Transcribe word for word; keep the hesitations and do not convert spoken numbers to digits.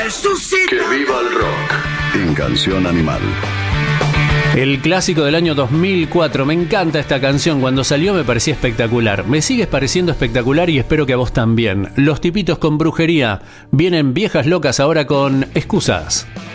Que viva el rock en Canción Animal. El clásico del año dos mil cuatro. Me encanta esta canción. Cuando salió me parecía espectacular. Me sigues pareciendo espectacular y espero que a vos también. Los Tipitos con Brujería. Vienen Viejas Locas ahora con Excusas.